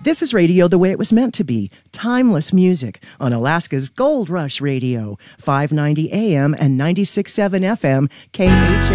This is radio the way it was meant to be. Timeless music on Alaska's Gold Rush Radio, 590 AM and 96.7 FM, KHA.